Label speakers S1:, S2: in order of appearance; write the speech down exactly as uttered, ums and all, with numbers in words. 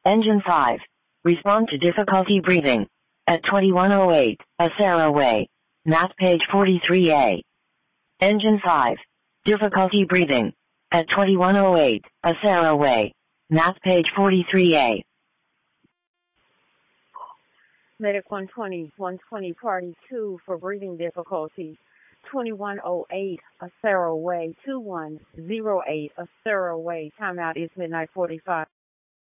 S1: Engine five. Respond to difficulty breathing. At twenty-one oh eight, Acera Way. Math page forty-three A. Engine five. Difficulty breathing. At twenty-one oh eight, Acera Way. Math page forty-three A.
S2: Medic one twenty, one twenty, Party two for breathing difficulties. twenty-one oh eight, Acera Way, two one oh eight, Acera Way. Timeout is midnight forty-five.